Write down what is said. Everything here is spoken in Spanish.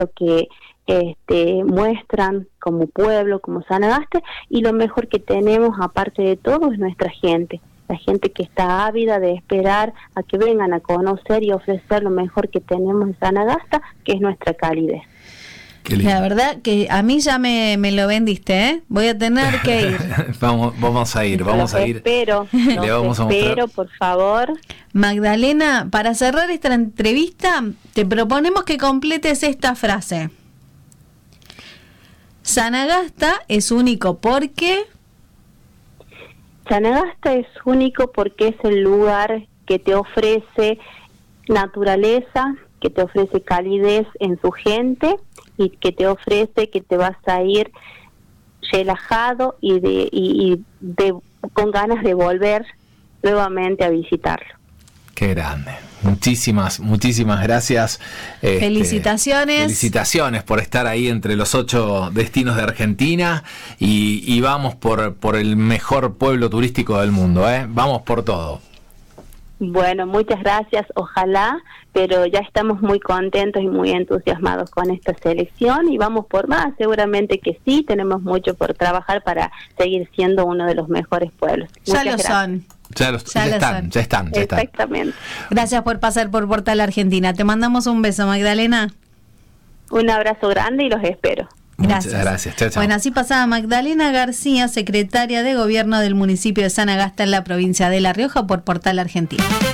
lo que muestran como pueblo, como Sanagaste, y lo mejor que tenemos, aparte de todo, es nuestra gente. La gente que está ávida de esperar a que vengan a conocer y ofrecer lo mejor que tenemos en Sanagasta, que es nuestra calidez. La verdad que a mí ya me lo vendiste, ¿eh? Voy a tener que ir. vamos a ir. Espero, por favor. Magdalena, para cerrar esta entrevista, te proponemos que completes esta frase. Sanagasta es único porque... Sanagasta es único porque es el lugar que te ofrece naturaleza, que te ofrece calidez en su gente y que te ofrece que te vas a ir relajado con ganas de volver nuevamente a visitarlo. Qué grande. Muchísimas gracias. Felicitaciones por estar ahí entre los 8 destinos de Argentina y vamos por el mejor pueblo turístico del mundo, ¿eh? Vamos por todo. Bueno, muchas gracias, ojalá, pero ya estamos muy contentos y muy entusiasmados con esta selección y vamos por más, seguramente que sí, tenemos mucho por trabajar para seguir siendo uno de los mejores pueblos. Ya lo son. Ya están. Exactamente. Gracias por pasar por Portal Argentina. Te mandamos un beso, Magdalena. Un abrazo grande y los espero. Gracias. Muchas gracias. Chao. Bueno, así pasaba Magdalena García, secretaria de Gobierno del municipio de Sanagasta en la provincia de La Rioja por Portal Argentina.